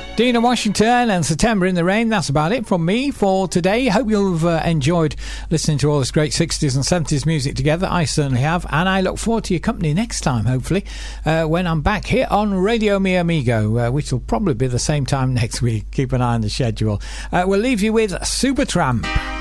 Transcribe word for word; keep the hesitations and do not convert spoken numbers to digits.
Dina Washington and September in the Rain. That's about it from me for today. Hope you've uh, enjoyed listening to all this great sixties and seventies music together. I certainly have, and I look forward to your company next time, hopefully, uh, when I'm back here on Radio Mi Amigo, uh, which will probably be the same time next week. Keep an eye on the schedule. Uh, we'll leave you with Supertramp.